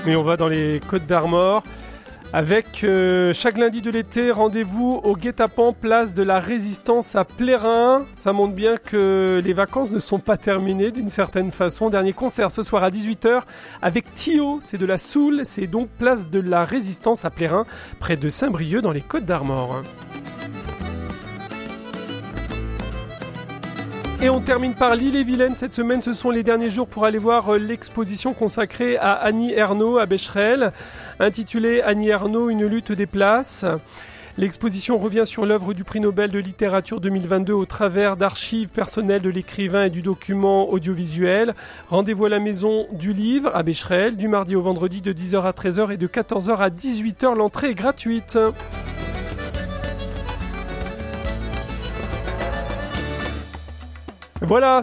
Et on va dans les Côtes d'Armor avec chaque lundi de l'été, rendez-vous au Guet-apens, place de la Résistance à Plérin. Ça montre bien que les vacances ne sont pas terminées d'une certaine façon. Dernier concert ce soir à 18h avec Thio, c'est de la soul, c'est donc place de la Résistance à Plérin, près de Saint-Brieuc dans les Côtes d'Armor. Et on termine par l'Ille-et-Vilaine. Cette semaine, ce sont les derniers jours pour aller voir l'exposition consacrée à Annie Ernaux à Becherel, intitulée Annie Ernaux, une lutte des places. L'exposition revient sur l'œuvre du prix Nobel de littérature 2022 au travers d'archives personnelles de l'écrivain et du document audiovisuel. Rendez-vous à la Maison du Livre à Becherel, du mardi au vendredi de 10h à 13h et de 14h à 18h. L'entrée est gratuite. Voilà.